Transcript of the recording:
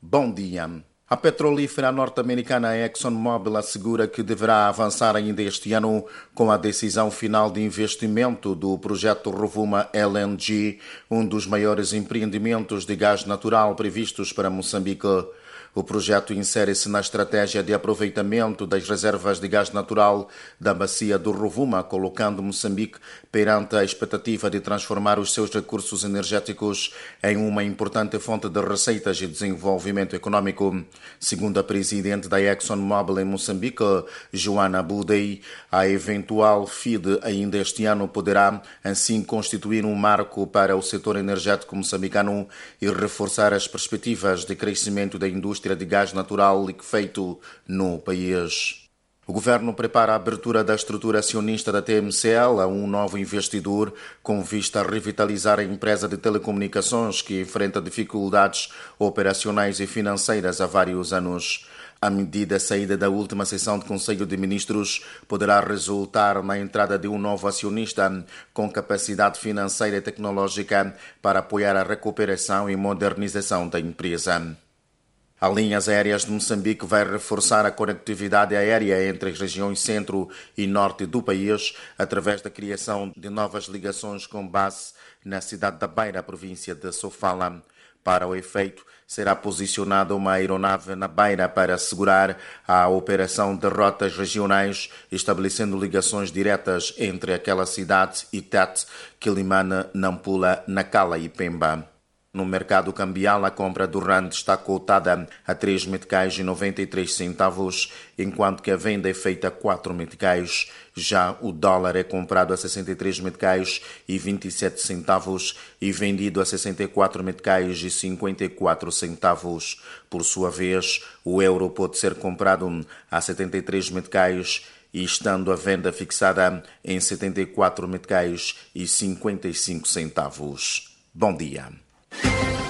Bom dia. A petrolífera norte-americana ExxonMobil assegura que deverá avançar ainda este ano com a decisão final de investimento do projeto Rovuma LNG, um dos maiores empreendimentos de gás natural previstos para Moçambique. O projeto insere-se na estratégia de aproveitamento das reservas de gás natural da bacia do Rovuma, colocando Moçambique perante a expectativa de transformar os seus recursos energéticos em uma importante fonte de receitas e desenvolvimento econômico. Segundo a presidente da ExxonMobil em Moçambique, Joana Budey, a eventual FID ainda este ano poderá assim constituir um marco para o setor energético moçambicano e reforçar as perspectivas de crescimento da indústria de gás natural liquefeito no país. O governo prepara a abertura da estrutura acionista da TMCL a um novo investidor com vista a revitalizar a empresa de telecomunicações que enfrenta dificuldades operacionais e financeiras há vários anos. A medida saída da última sessão do Conselho de Ministros poderá resultar na entrada de um novo acionista com capacidade financeira e tecnológica para apoiar a recuperação e modernização da empresa. A Linhas Aéreas de Moçambique vai reforçar a conectividade aérea entre as regiões centro e norte do país através da criação de novas ligações com base na cidade da Beira, província de Sofala. Para o efeito, será posicionada uma aeronave na Beira para assegurar a operação de rotas regionais, estabelecendo ligações diretas entre aquela cidade e Tete, Quilimane, Nampula, Nacala e Pemba. No mercado cambial, a compra do rand está cotada a 3 meticais e 93 centavos, enquanto que a venda é feita a 4 meticais. Já o dólar é comprado a 63 meticais e 27 centavos e vendido a 64 meticais e 54 centavos. Por sua vez, o euro pode ser comprado a 73 meticais e estando a venda fixada em 74 meticais e 55 centavos. Bom dia.